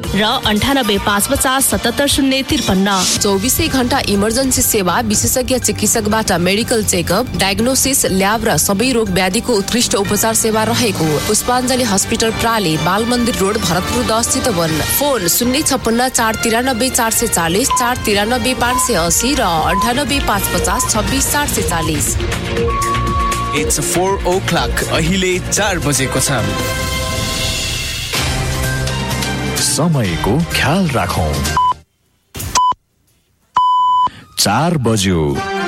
र 9855770053। 24 घण्टा इमर्जेन्सी सेवा, विशेषज्ञ चिकित्सकबाट मेडिकल चेकअप, डायग्नोसिस, ल्याब र सबै रोग व्याधिको उत्कृष्ट उपचार सेवा रहेको पुष्पाञ्जली हस्पिटल प्राली, बाल मन्दिर रोड, भरतपुर 10 चितवन। फोन 056 493 440 493 580 र 98 550 26 440। It's 4 o'clock. अहिले 4 बजेको छ। समयको ख्याल राखौं। 4 बज्यो।